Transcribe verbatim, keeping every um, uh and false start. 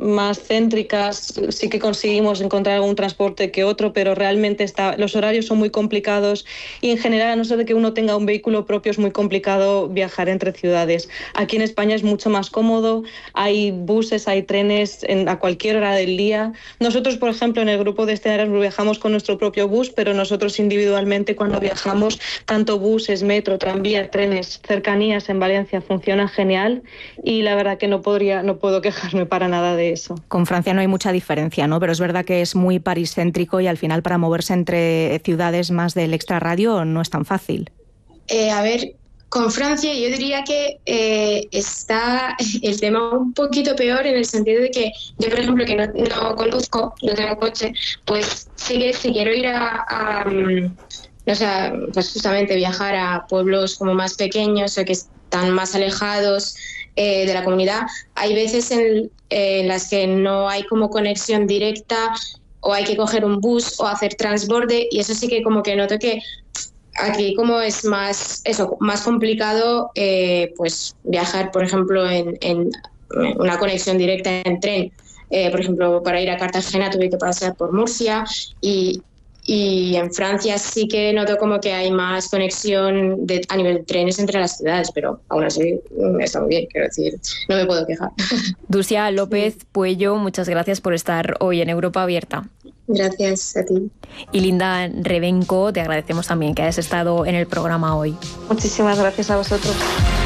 más céntricas sí que conseguimos encontrar algún transporte que otro, pero realmente está, los horarios son muy complicados y en general, a no ser de que uno tenga un vehículo propio, es muy complicado viajar entre ciudades. Aquí en España es mucho más cómodo, hay buses, hay trenes en, a cualquier hora del día. Nosotros, por ejemplo, en el grupo de este Erasmus viajamos con nuestro propio bus, pero nosotros individualmente cuando viajamos, tanto buses, metro, tranvía, trenes, cercanías en Valencia funcionan genial y la verdad que no podría, no puedo quejarme para nada de eso. Con Francia no hay mucha diferencia, ¿no? Pero es verdad que es muy pariscéntrico y al final para moverse entre ciudades más del extrarradio no es tan fácil. Eh, a ver, con Francia yo diría que eh, está el tema un poquito peor en el sentido de que yo, por ejemplo, que no, no conduzco, no tengo coche, pues sí que si quiero ir a, a o sea, pues justamente viajar a pueblos como más pequeños o que están más alejados eh, de la comunidad, hay veces en, en las que no hay como conexión directa o hay que coger un bus o hacer transborde y eso sí que como que noto que aquí como es más eso más complicado eh, pues viajar, por ejemplo, en, en una conexión directa en tren. Eh, por ejemplo, para ir a Cartagena tuve que pasar por Murcia y, y en Francia sí que noto como que hay más conexión de, a nivel de trenes entre las ciudades, pero aún así está muy bien, quiero decir, no me puedo quejar. Dulcia López Puello, muchas gracias por estar hoy en Europa Abierta. Gracias a ti. Y Linda Rebenco, te agradecemos también que hayas estado en el programa hoy. Muchísimas gracias a vosotros.